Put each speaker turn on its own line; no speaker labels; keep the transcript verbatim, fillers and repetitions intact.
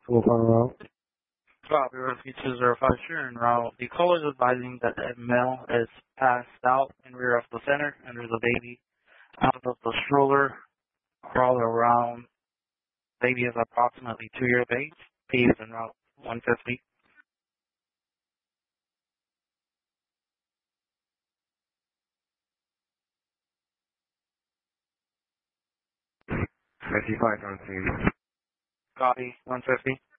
Full far route.
Copy, Rescue two zero five, sure, en route. The caller is advising that a male is passed out in rear of the center, and there's a baby out of the stroller, crawl around. Baby is approximately two years of age. P is en route one fifty.
fifty-five on scene.
Copy, one fifty.